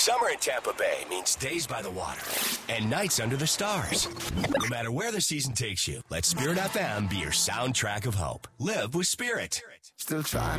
Summer in Tampa Bay means days by the water and nights under the stars. No matter where the season takes you, let Spirit FM be your soundtrack of hope. Live with Spirit. Still trying.